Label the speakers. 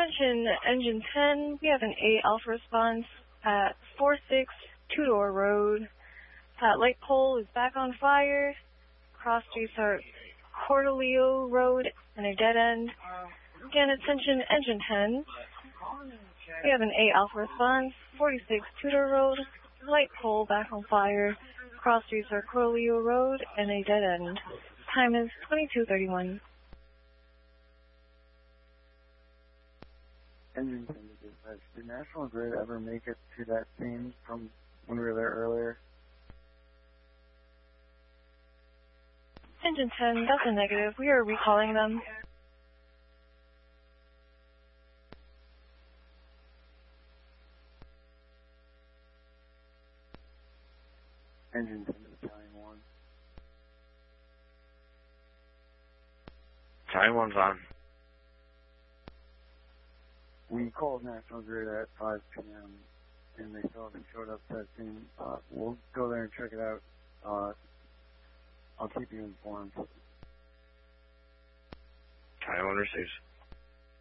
Speaker 1: Attention, Engine 10, we have an A Alpha response at 46 Two-Door Road. Light pole is back on fire. Cross streets are Cordaleo Road and a dead end. Again, attention, Engine 10, we have an A Alpha response, 46 Two-Door Road. Light pole back on fire. Cross streets are Cordaleo Road and a dead end. Time is 22:31.
Speaker 2: Engine 10 to dispatch. Did National Grid ever make it to that scene from when we were there earlier?
Speaker 1: Engine 10, that's a negative. We are recalling them.
Speaker 2: Engine 10 to Battalion 1.
Speaker 3: Battalion 1's on.
Speaker 2: We called National Grid at 5 p.m. and they still haven't showed up to that scene. We'll go there and check it out. I'll keep you informed.
Speaker 3: Battalion 1 receives.